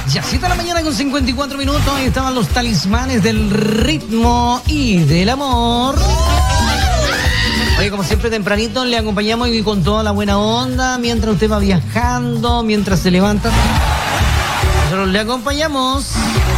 Ya 7 de la mañana con 54 minutos. Ahí estaban los talismanes del ritmo y del amor. Oye, como siempre tempranito le acompañamos y con toda la buena onda mientras usted va viajando, mientras se levanta. Nosotros le acompañamos.